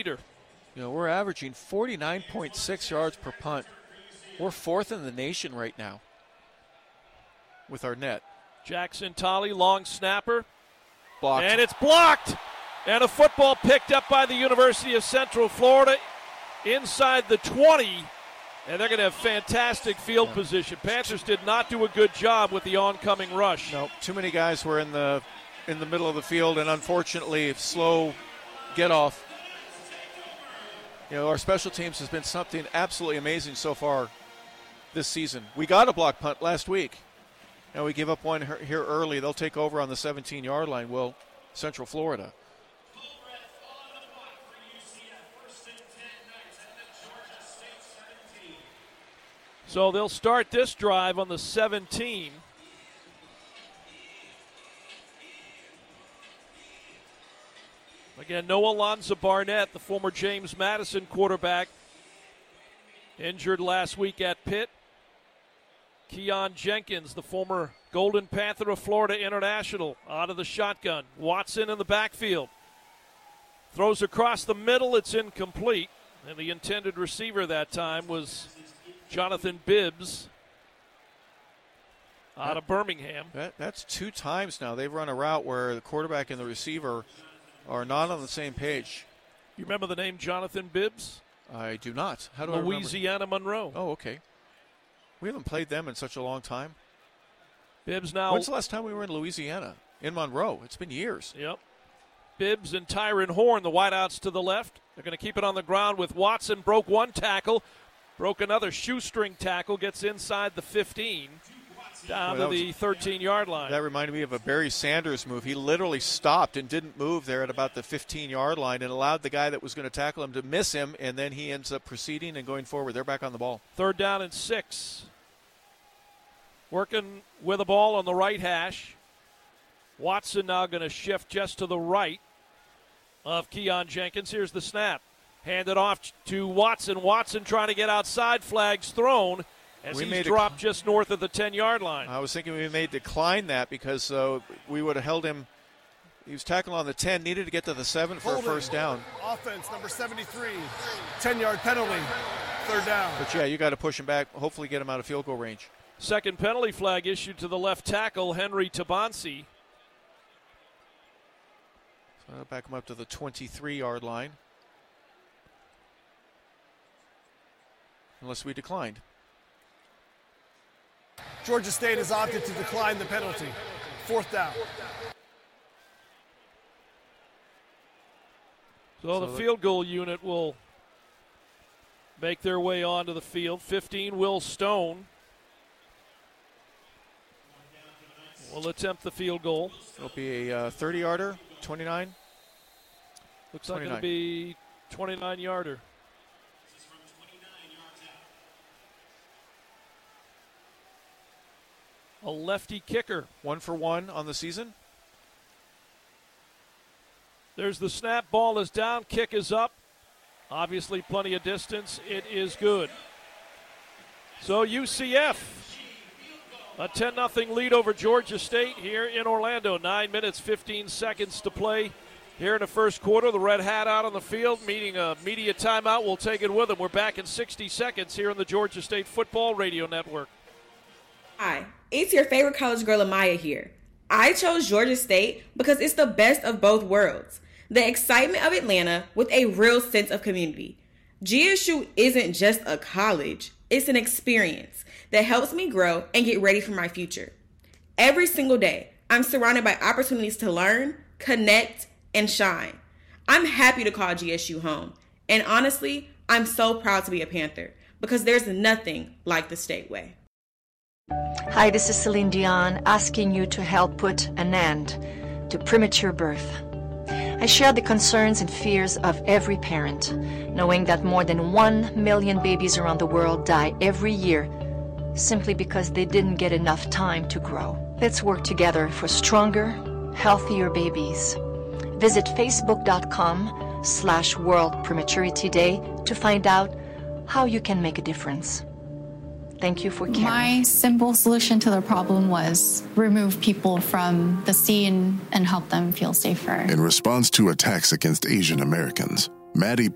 leader. You know, we're averaging 49.6 yards per punt. We're fourth in the nation right now with our net. Jackson Tolley, long snapper. Blocked. And it's blocked. And a football picked up by the University of Central Florida inside the 20. And they're going to have fantastic field position. Panthers did not do a good job with the oncoming rush. No, too many guys were in the middle of the field, and unfortunately, slow get off. You know, our special teams has been something absolutely amazing so far this season. We got a block punt last week. Now we give up one here early. They'll take over on the 17-yard line. Well, Central Florida. So they'll start this drive on the 17. Again, no Alonzo Barnett, the former James Madison quarterback, injured last week at Pitt. Keon Jenkins, the former Golden Panther of Florida International, out of the shotgun. Watson in the backfield. Throws across the middle, it's incomplete. And the intended receiver that time was Jonathan Bibbs out of Birmingham. That's 2 times now they've run a route where the quarterback and the receiver are not on the same page. You remember the name Jonathan Bibbs? I do not. How do Louisiana I remember? Monroe. Oh, okay. We haven't played them in such a long time. Bibbs now. When's the last time we were in Louisiana? In Monroe. It's been years. Yep. Bibbs and Tyron Horn, the wideouts to the left. They're going to keep it on the ground with Watson. Broke one tackle. Broke another shoestring tackle. Gets inside the 15. Down to the 13-yard line. That reminded me of a Barry Sanders move. He literally stopped and didn't move there at about the 15-yard line and allowed the guy that was going to tackle him to miss him, and then he ends up proceeding and going forward. They're back on the ball. 3rd down and 6. Working with the ball on the right hash. Watson now going to shift just to the right of Keon Jenkins. Here's the snap. Handed off to Watson. Watson trying to get outside. Flags thrown. As he's dropped just north of the 10-yard line. I was thinking we may decline that because we would have held him. He was tackled on the 10, needed to get to the 7 for a first down. Offense, number 73, 10-yard penalty, 3rd down. But, yeah, you got to push him back, hopefully get him out of field goal range. Second penalty flag issued to the left tackle, Henry Tabansi. So I'll back him up to the 23-yard line. Unless we declined. Georgia State has opted to decline the penalty. 4th down. So the field goal unit will make their way onto the field. 15, Will Stone will attempt the field goal. It'll be a 30-yarder, 29. Looks like it'll be 29-yarder. A lefty kicker. 1 for 1 on the season. There's the snap. Ball is down. Kick is up. Obviously plenty of distance. It is good. So UCF, a 10-0 lead over Georgia State here in Orlando. 9 minutes, 15 seconds to play here in the first quarter. The Red Hat out on the field, meeting a media timeout. We'll take it with them. We're back in 60 seconds here on the Georgia State Football Radio Network. Hi, it's your favorite college girl, Amaya here. I chose Georgia State because it's the best of both worlds. The excitement of Atlanta with a real sense of community. GSU isn't just a college, it's an experience that helps me grow and get ready for my future. Every single day, I'm surrounded by opportunities to learn, connect, and shine. I'm happy to call GSU home. And honestly, I'm so proud to be a Panther because there's nothing like the State way. Hi, this is Celine Dion asking you to help put an end to premature birth. I share the concerns and fears of every parent, knowing that more than 1 million babies around the world die every year simply because they didn't get enough time to grow. Let's work together for stronger, healthier babies. Visit facebook.com/World Prematurity Day to find out how you can make a difference. Thank you for caring. My simple solution to the problem was remove people from the scene and help them feel safer. In response to attacks against Asian Americans, Maddie